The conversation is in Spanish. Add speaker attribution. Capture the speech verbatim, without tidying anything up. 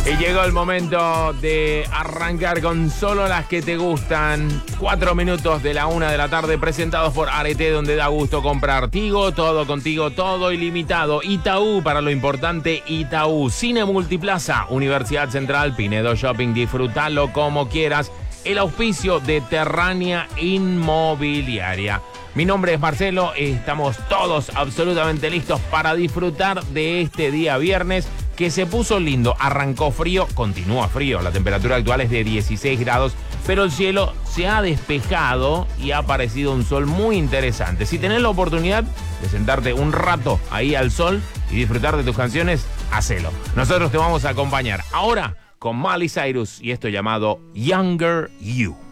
Speaker 1: Y llegó el momento de arrancar con solo las que te gustan. Cuatro minutos de la una de la tarde, presentados por Arete, donde da gusto comprar. Tigo, todo contigo, todo ilimitado. Itaú, para lo importante, Itaú. Cine Multiplaza, Universidad Central, Pinedo Shopping, disfrútalo como quieras. El auspicio de Terrania Inmobiliaria. Mi nombre es Marcelo, estamos todos absolutamente listos para disfrutar de este día viernes que se puso lindo. Arrancó frío, continúa frío, la temperatura actual es de dieciséis grados, pero el cielo se ha despejado y ha aparecido un sol muy interesante. Si tenés la oportunidad de sentarte un rato ahí al sol y disfrutar de tus canciones, hacelo. Nosotros te vamos a acompañar ahora con Miley Cyrus y esto llamado Younger You.